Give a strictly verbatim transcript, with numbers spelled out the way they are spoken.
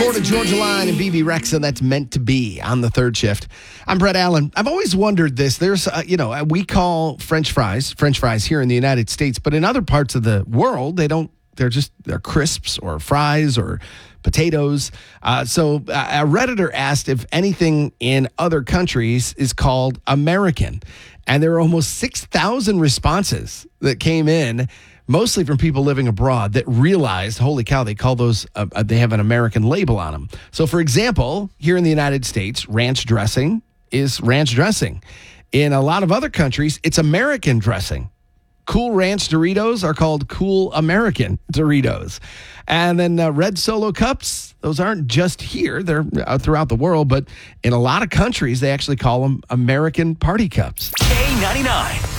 Florida Georgia Line and B B Rexa. That's meant to be on the third shift. I'm Brett Allen. I've always wondered this. There's, uh, you know, we call French fries French fries here in the United States, but in other parts of the world, they don't. They're just they're crisps or fries or potatoes. Uh, so uh, a Redditor asked if anything in other countries is called American, and there were almost six thousand responses that came in, mostly from people living abroad that realized, holy cow, they call those, uh, they have an American label on them. So, for example, here in the United States, ranch dressing is ranch dressing. In a lot of other countries, it's American dressing. Cool Ranch Doritos are called Cool American Doritos. And then uh, red Solo cups, those aren't just here. They're uh, throughout the world, but in a lot of countries, they actually call them American Party Cups. K ninety-nine.